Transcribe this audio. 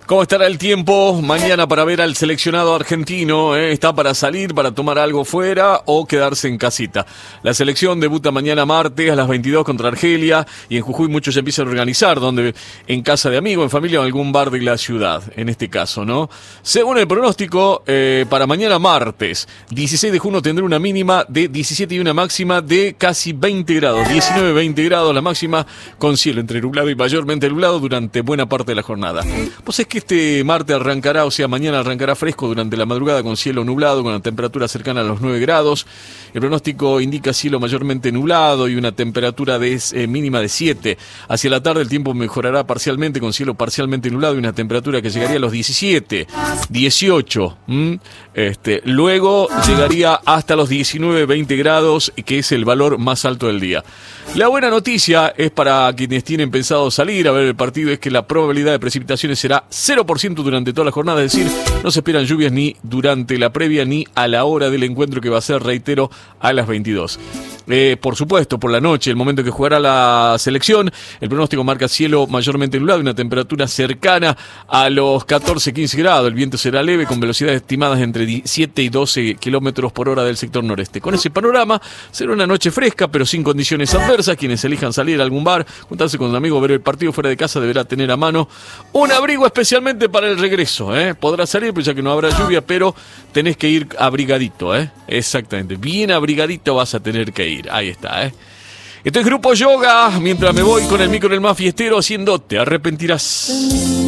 ¿Cómo estará el tiempo mañana para ver al seleccionado argentino? ¿Está para salir, para tomar algo fuera o quedarse en casita? La selección debuta mañana martes a las 22 contra Argelia y en Jujuy muchos ya empiezan a organizar, donde en casa de amigos, en familia o en algún bar de la ciudad, en este caso, ¿no? Según el pronóstico, para mañana martes, 16 de junio tendrá una mínima de 17 y una máxima de casi 20 grados, 19-20 grados la máxima, con cielo entre nublado y mayormente nublado durante buena parte de la jornada. Pues es que este martes arrancará, o sea, mañana arrancará fresco durante la madrugada con cielo nublado, con la temperatura cercana a los 9 grados. El pronóstico indica cielo mayormente nublado y una temperatura mínima de 7. Hacia la tarde el tiempo mejorará parcialmente con cielo parcialmente nublado y una temperatura que llegaría a los 17, 18. Luego llegaría hasta los 19-20 grados, que es el valor más alto del día. La buena noticia es para quienes tienen pensado salir a ver el partido, es que la probabilidad de precipitaciones será 0% durante toda la jornada, es decir, no se esperan lluvias ni durante la previa ni a la hora del encuentro, que va a ser, reitero, a las 22. Por supuesto, por la noche, el momento que jugará la selección, el pronóstico marca cielo mayormente nublado y una temperatura cercana a los 14-15 grados. El viento será leve con velocidades estimadas entre 7 y 12 kilómetros por hora del sector noreste. Con ese panorama, será una noche fresca, pero sin condiciones adversas. Quienes elijan salir a algún bar, juntarse con un amigo, ver el partido fuera de casa, deberá tener a mano un abrigo especialmente para el regreso. Podrá salir, pues ya que no habrá lluvia, pero tenés que ir abrigadito. Exactamente, bien abrigadito vas a tener que ir. Ahí está, Esto es Grupo Yoga, mientras me voy con el micro del más fiestero haciendo Te Arrepentirás.